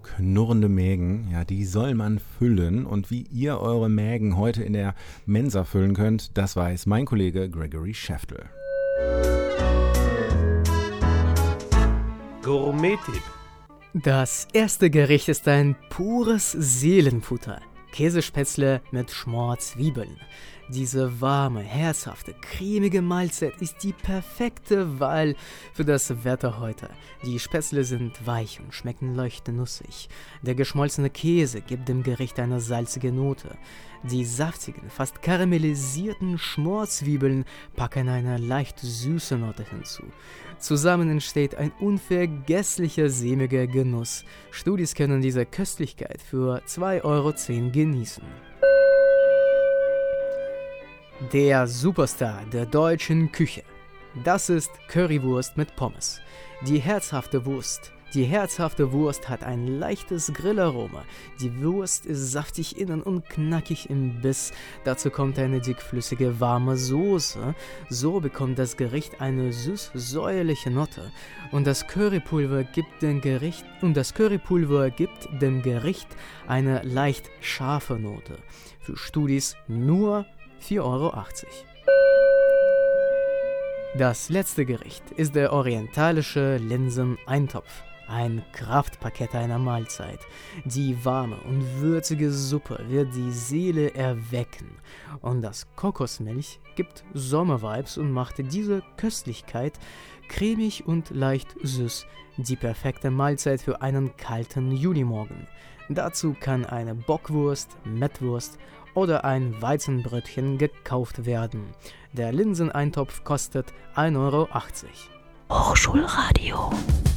knurrende Mägen, ja, die soll man füllen. Und wie ihr eure Mägen heute in der Mensa füllen könnt, das weiß mein Kollege Gregory Schäftl. Gourmet-Tipp. Das erste Gericht ist ein pures Seelenfutter. Käsespätzle mit Schmorzwiebeln. Diese warme, herzhafte, cremige Mahlzeit ist die perfekte Wahl für das Wetter heute. Die Spätzle sind weich und schmecken leuchtend nussig. Der geschmolzene Käse gibt dem Gericht eine salzige Note. Die saftigen, fast karamellisierten Schmorzwiebeln packen eine leicht süße Note hinzu. Zusammen entsteht ein unvergesslicher sämiger Genuss. Studis können diese Köstlichkeit für 2,10 € genießen. Der Superstar der deutschen Küche. Das ist Currywurst mit Pommes. Die herzhafte Wurst hat ein leichtes Grillaroma. Die Wurst ist saftig innen und knackig im Biss. Dazu kommt eine dickflüssige warme Soße. So bekommt das Gericht eine süß-säuerliche Note. Und das Currypulver gibt dem Gericht eine leicht scharfe Note. Für Studis nur 4,80 €. Das letzte Gericht ist der orientalische Linseneintopf. Ein Kraftpaket einer Mahlzeit. Die warme und würzige Suppe wird die Seele erwecken. Und das Kokosmilch gibt Sommervibes und macht diese Köstlichkeit cremig und leicht süß. Die perfekte Mahlzeit für einen kalten Julimorgen. Dazu kann eine Bockwurst, Mettwurst oder ein Weizenbrötchen gekauft werden. Der Linseneintopf kostet 1,80 €. Hochschulradio.